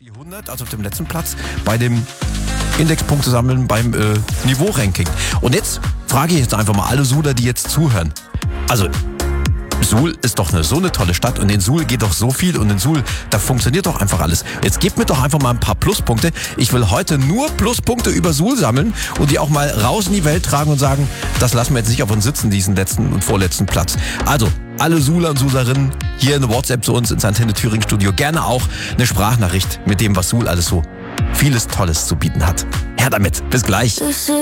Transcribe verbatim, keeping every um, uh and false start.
vierhundert, also auf dem letzten Platz bei dem Indexpunkte sammeln beim äh, Niveau-Ranking. Und jetzt frage ich jetzt einfach mal alle Suhler, die jetzt zuhören. Also Suhl ist doch eine, so eine tolle Stadt und in Suhl geht doch so viel und in Suhl, da funktioniert doch einfach alles. Jetzt gebt mir doch einfach mal ein paar Pluspunkte. Ich will heute nur Pluspunkte über Suhl sammeln und die auch mal raus in die Welt tragen und sagen, das lassen wir jetzt nicht auf uns sitzen, diesen letzten und vorletzten Platz. Also, alle Suhler und Suhlerinnen, hier eine WhatsApp zu uns ins Antenne Thüringen Studio. Gerne auch eine Sprachnachricht mit dem, was Suhl alles so vieles Tolles zu bieten hat. Her damit. Bis gleich.